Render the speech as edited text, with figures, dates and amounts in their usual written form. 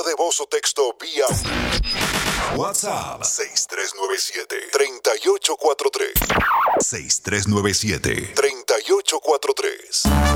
Nota de voz o texto vía WhatsApp 6397-3843. 6397-3843.